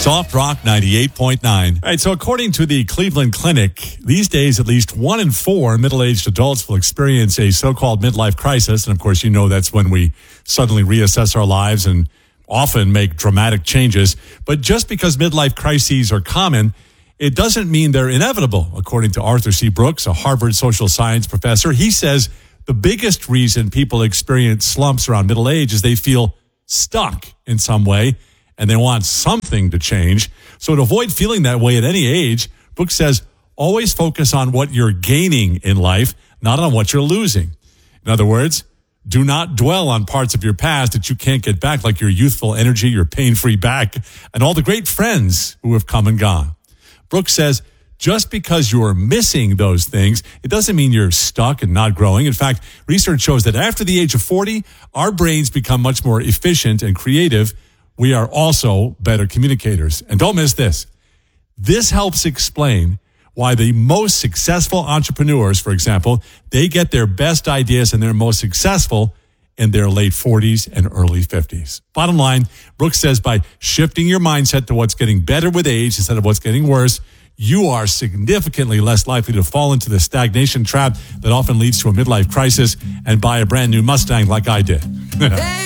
Soft Rock 98.9. All right, so according to the Cleveland Clinic, these days at least 1 in 4 middle-aged adults will experience a so-called midlife crisis. And of course, you know that's when we suddenly reassess our lives and often make dramatic changes. But just because midlife crises are common, it doesn't mean they're inevitable. According to Arthur C. Brooks, a Harvard social science professor, he says the biggest reason people experience slumps around middle age is they feel stuck in some way, and they want something to change. So to avoid feeling that way at any age, Brooks says, always focus on what you're gaining in life, not on what you're losing. In other words, do not dwell on parts of your past that you can't get back, like your youthful energy, your pain-free back, and all the great friends who have come and gone. Brooks says, just because you're missing those things, it doesn't mean you're stuck and not growing. In fact, research shows that after the age of 40, our brains become much more efficient and creative. We are also better communicators. And don't miss this. This helps explain why the most successful entrepreneurs, for example, they get their best ideas and they're most successful in their late 40s and early 50s. Bottom line, Brooks says by shifting your mindset to what's getting better with age instead of what's getting worse, you are significantly less likely to fall into the stagnation trap that often leads to a midlife crisis and buy a brand new Mustang like I did.